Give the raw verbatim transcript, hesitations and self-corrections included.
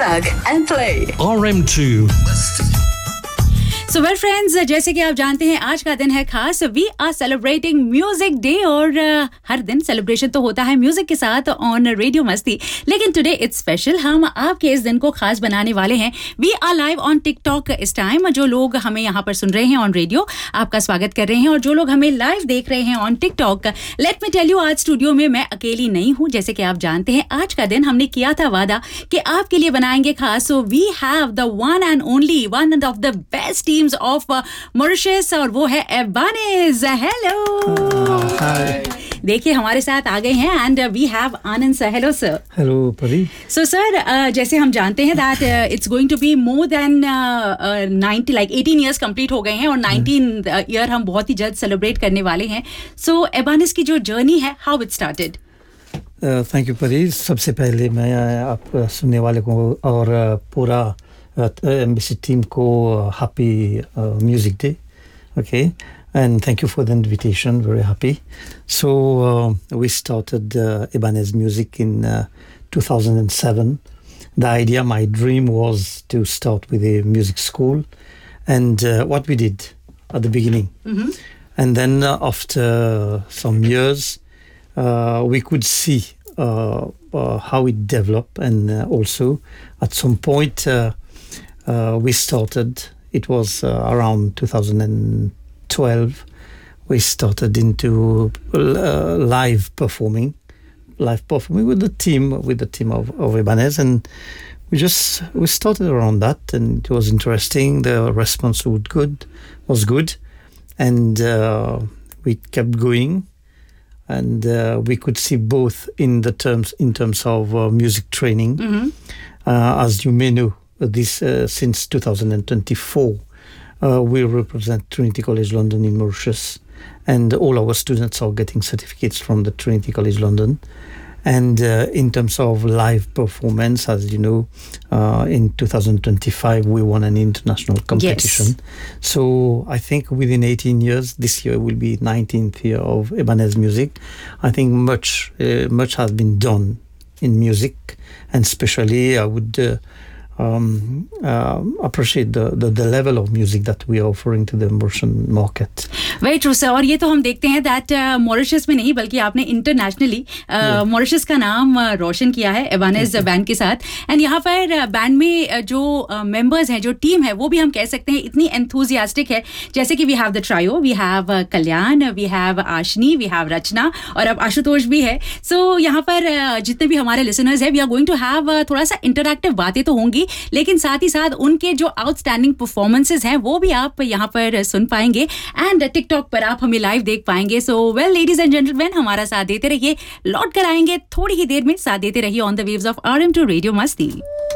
Plug and play. R M two. So well friends, जैसे कि आप जानते हैं आज का दिन है खास. We are celebrating music day और uh, हर दिन सेलिब्रेशन तो होता है म्यूजिक के साथ ऑन रेडियो मस्ती, लेकिन टुडे इट्स स्पेशल. हम आपके इस दिन को खास बनाने वाले हैं. We are live on TikTok इस टाइम. जो लोग हमें यहाँ पर सुन रहे हैं ऑन रेडियो, आपका स्वागत कर रहे हैं, और जो लोग हमें लाइव देख रहे हैं on TikTok, let me tell you, आज स्टूडियो में मैं अकेली नहीं हूँ. जैसे कि आप जानते हैं आज का दिन हमने किया था वादा कि आपके लिए बनाएंगे खास. So we have the one and only one of the best team of Mauritius, और वो है एबानेज. हेलो. देखिए हमारे साथ आ गए हैं and we have Anand sir. Hello sir. Hello परी. सो सर, जैसे हम जानते हैं that it's going to be more than ninety, like eighteen years complete हो गए हैं और नाइनटीन ईयर हम बहुत ही जल्द सेलिब्रेट करने वाले हैं. सो एबानेज की जो जर्नी है, how it started? Thank you परी. सबसे पहले मैं आप सुनने वाले को और पूरा एमबीसी टीम को happy music day. Okay, and thank you for the invitation. Very happy. So uh, we started uh, Ibanez Music in uh, two thousand seven. The idea, my dream was to start with a music school, and uh, what we did at the beginning. Mm-hmm. And then uh, after some years, uh, we could see uh, uh, how it developed, and uh, also at some point uh, uh, we started, it was uh, around two thousand twelve, we started into uh, live performing, live performing with the team, with the team of, of Ibanez, and we just we started around that, and it was interesting. The response was good, was good, and uh, we kept going, and uh, we could see both in the terms in terms of uh, music training, mm-hmm. uh, as you may know, this uh, since two thousand twenty-four. Uh, we represent Trinity College London in Mauritius, and all our students are getting certificates from the Trinity College London. And uh, in terms of live performance, as you know, uh, in two thousand twenty-five we won an international competition. Yes. So I think within eighteen years, this year will be nineteenth year of Ibanez Music. I think much, uh, much has been done in music, and especially I would uh, Um, uh, appreciate the, the the level of music that we are offering to the Mauritian market. Very true sir. और ये तो हम देखते हैं that Mauritius uh, में नहीं बल्कि आपने इंटरनेशनली मॉरिशस uh, yeah. का नाम uh, रोशन किया है एबानेज बैंड के साथ. एंड यहाँ पर बैंड uh, में uh, जो मेंबर्स uh, हैं, जो टीम है, वो भी हम कह सकते हैं इतनी एंथुजियास्टिक है. जैसे कि we have the trio, we have Kalyan, we have Ashni, we have रचना, और अब आशुतोष भी है. सो so, यहाँ पर uh, जितने भी हमारे लिसनर्स हैं, we are going to have थोड़ा सा इंटरैक्टिव बातें तो होंगी, लेकिन साथ ही साथ उनके जो आउटस्टैंडिंग परफॉर्मेंसेस हैं वो भी आप यहाँ पर सुन पाएंगे, एंड टिकटॉक पर आप हमें लाइव देख पाएंगे. So well ladies and gentleman, हमारा साथ देते रहिए, लौट कर आएंगे थोड़ी ही देर में. साथ देते रहिए on the waves of R M to radio मस्ती.